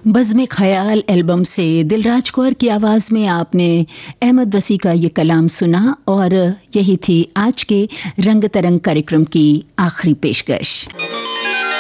बज़्म ख्याल एल्बम से दिलराज कौर की आवाज में आपने अहमद वसी का ये कलाम सुना और यही थी आज के रंग तरंग कार्यक्रम की आखिरी पेशकश।